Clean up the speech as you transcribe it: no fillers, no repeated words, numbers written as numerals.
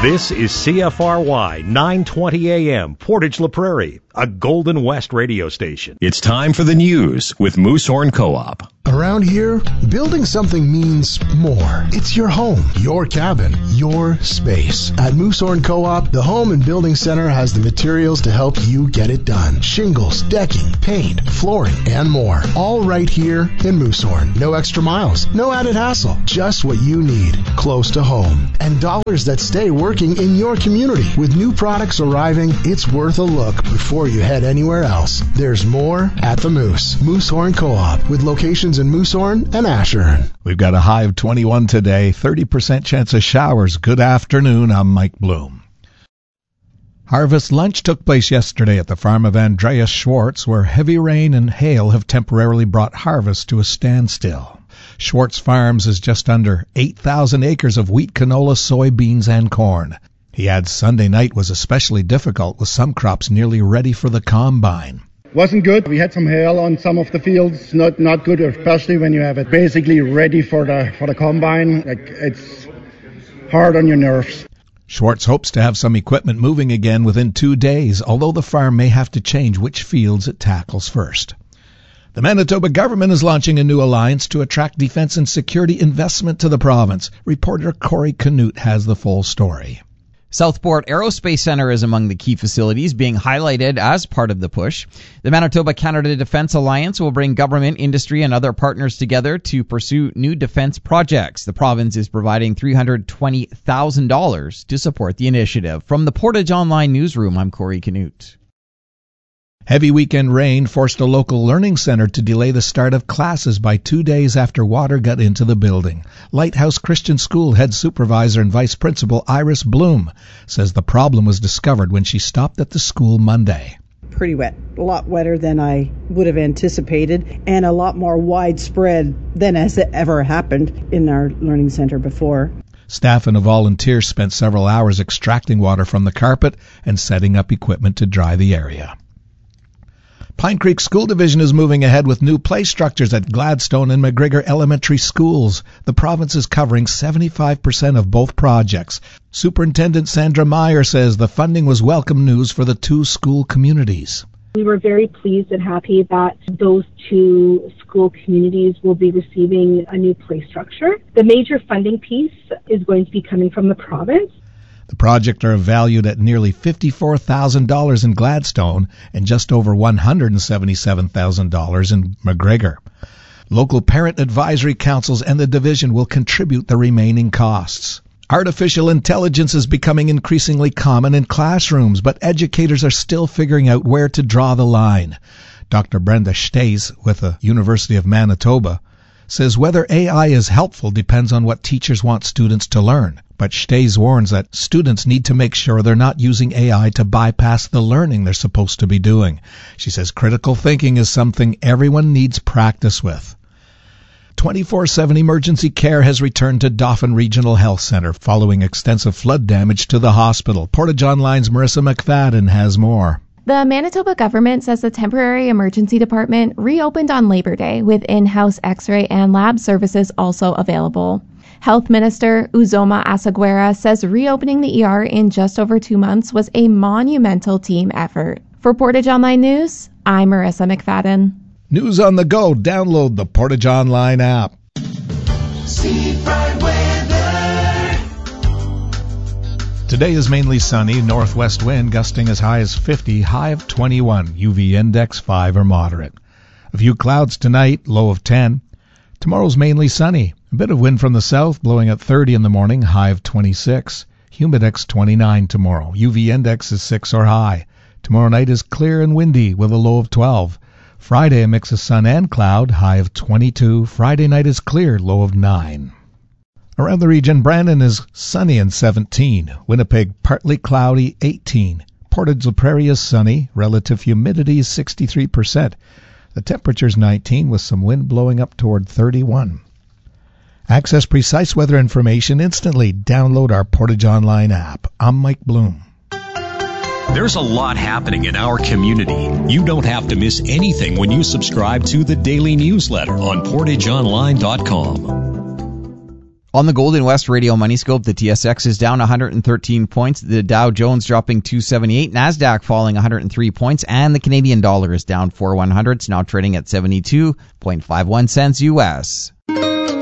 This is CFRY 920 AM, Portage La Prairie, a Golden West radio station. It's time for the news with Moosehorn Co-op. Around here, building something means more. It's your home, your cabin, your space. At Moosehorn Co-op, the Home and Building Center has the materials to help you get it done. Shingles, decking, paint, flooring, and more. All right here in Moosehorn. No extra miles, no added hassle. Just what you need, close to home. And dollars that stay working in your community. With new products arriving, it's worth a look before you head anywhere else. There's more at the Moose. Moosehorn Co-op, with locations in Moosehorn and Ashern. We've got a high of 21 today, 30% chance of showers. Good afternoon, I'm Mike Bloom. Harvest lunch took place yesterday at the farm of Andreas Schwartz, where heavy rain and hail have temporarily brought harvest to a standstill. Schwartz Farms is just under 8,000 acres of wheat, canola, soybeans, and corn. He adds Sunday night was especially difficult, with some crops nearly ready for the combine. Wasn't good. We had some hail on some of the fields. Not good, especially when you have it basically ready for the combine. It's hard on your nerves. Schwartz hopes to have some equipment moving again within 2 days, although the farm may have to change which fields it tackles first. The Manitoba government is launching a new alliance to attract defense and security investment to the province. Reporter Corey Canute has the full story. Southport Aerospace Centre is among the key facilities being highlighted as part of the push. The Manitoba-Canada Defence Alliance will bring government, industry, and other partners together to pursue new defence projects. The province is providing $320,000 to support the initiative. From the Portage Online newsroom, I'm Corey Canute. Heavy weekend rain forced a local learning center to delay the start of classes by 2 days after water got into the building. Lighthouse Christian School head supervisor and vice principal Iris Bloom says the problem was discovered when she stopped at the school Monday. Pretty wet, a lot wetter than I would have anticipated, and a lot more widespread than has ever happened in our learning center before. Staff and a volunteer spent several hours extracting water from the carpet and setting up equipment to dry the area. Pine Creek School Division is moving ahead with new play structures at Gladstone and McGregor Elementary Schools. The province is covering 75% of both projects. Superintendent Sandra Meyer says the funding was welcome news for the two school communities. We were very pleased and happy that those two school communities will be receiving a new play structure. The major funding piece is going to be coming from the province. The project are valued at nearly $54,000 in Gladstone and just over $177,000 in McGregor. Local parent advisory councils and the division will contribute the remaining costs. Artificial intelligence is becoming increasingly common in classrooms, but educators are still figuring out where to draw the line. Dr. Brenda Staes with the University of Manitoba says whether AI is helpful depends on what teachers want students to learn. But Staes warns that students need to make sure they're not using AI to bypass the learning they're supposed to be doing. She says critical thinking is something everyone needs practice with. 24/7 emergency care has returned to Dauphin Regional Health Centre following extensive flood damage to the hospital. Portage Online's Marissa McFadden has more. The Manitoba government says the temporary emergency department reopened on Labor Day with in-house x-ray and lab services also available. Health Minister Uzoma Asaguera says reopening the ER in just over 2 months was a monumental team effort. For Portage Online News, I'm Marissa McFadden. News on the go. Download the Portage Online app. Seafront weather. Today is mainly sunny, northwest wind gusting as high as 50, high of 21, UV index 5 or moderate. A few clouds tonight, low of 10. Tomorrow's mainly sunny. A bit of wind from the south, blowing at 30 in the morning, high of 26. Humidex 29 tomorrow. UV index is 6 or high. Tomorrow night is clear and windy with a low of 12. Friday, a mix of sun and cloud, high of 22. Friday night is clear, low of 9. Around the region, Brandon is sunny and 17. Winnipeg, partly cloudy, 18. Portage La Prairie is sunny. Relative humidity is 63%. The temperature's 19 with some wind blowing up toward 31. Access precise weather information instantly. Download our Portage Online app. I'm Mike Bloom. There's a lot happening in our community. You don't have to miss anything when you subscribe to the daily newsletter on PortageOnline.com. On the Golden West Radio Money Scope, the TSX is down 113 points. The Dow Jones dropping 278. NASDAQ falling 103 points. And the Canadian dollar is down 4/100. It's now trading at 72.51 cents U.S.